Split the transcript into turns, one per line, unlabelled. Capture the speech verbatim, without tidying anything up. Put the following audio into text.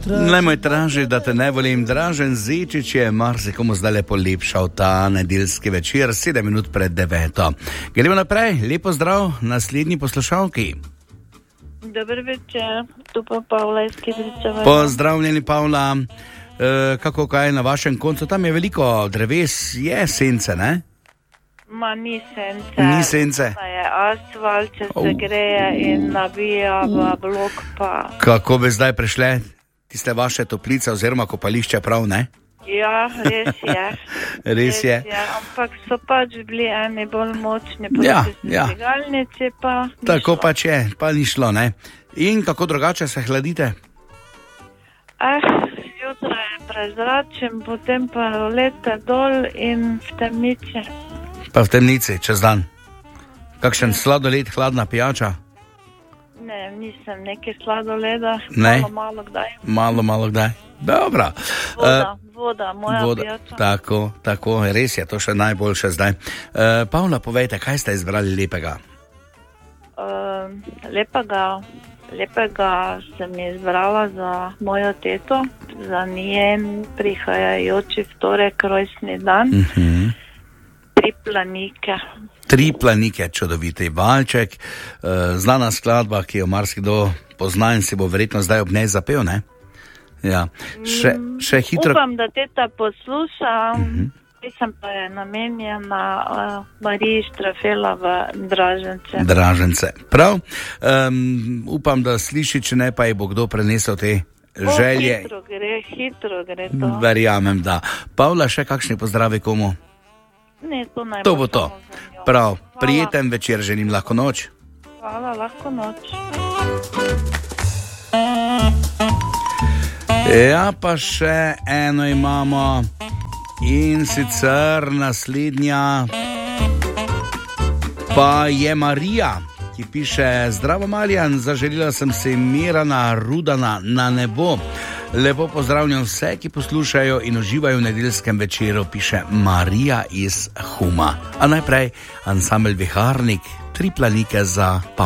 Ne moj traži, da te ne volim, Dražen Zečič je marsikomu zdaj lepo lepšal ta nedeljski večer, sedem minut pred deveto. Gremo naprej, lepo zdrav naslednji poslušalki.
Dober večer, tu pa Pavla iz Kidričeva.
Pozdravljeni Pavla, e, kako kaj na vašem koncu, tam je veliko dreves, je sence, ne?
Ma ni sence.
Ni sence.
Je asfalt, če se greje in nabija v blok pa.
Kako bi zdaj prišle tiste vaše toplice oziroma kopališče, prav, ne?
Ja, res je.
Res, res je.
je. Ampak so pač bili eni bolj močni,
ja,
proti
ja.
sežigalnici pa ni
Tako
šlo.
pač je, pa ni šlo, ne? In kako drugače se hladite?
Eh, jutra je prezračen, potem pa lete dol in v temnici.
Pa v temnici, čez dan. Kakšen sladoled, hladna pijača?
Ne, nisem nekaj sladoleda,
Ne.
malo, malo kdaj.
Malo, malo kdaj. Dobro.
Voda, uh, voda, moja
voda.
pijača.
Tako, tako, res je, to še najboljše zdaj. Uh, Pavla, povejte, kaj ste izbrali lepega?
Uh, lepega, lepega sem izbrala za mojo teto, za njen prihajajoči vtorek rojstni dan.
Uh-huh.
Tri planike.
Tri planike, čudoviti valček, uh, znana skladba, ki jo marsikdo pozna in si bo verjetno zdaj ob njej zapel, ne? Ja, še, še hitro.
Upam, da teta posluša,
uh-huh.
Pesem pa je namenjena uh, Mariji Štrafela v Dražence.
Dražence, prav. Um, upam, da sliši, če ne pa je bo kdo prenesel te
o,
želje.
Hitro gre, hitro gre to.
Verjamem, da. Pavla, še kakšni pozdravi komu?
Ne, to naj
To bo to. Prav,
Hvala.
prijeten večer, želim, lahko noč.
Hvala, lahko noč.
Ja, pa še eno imamo in sicer naslednja pa je Marija, ki piše: Zdravo Marjan, zaželila sem se Mirana Rudana na nebo. Lepo pozdravljam vse, ki poslušajo in uživajo v nedeljskem večeru, piše Marija iz Huma. A najprej ansambel Viharnik, tri planike za Pavla.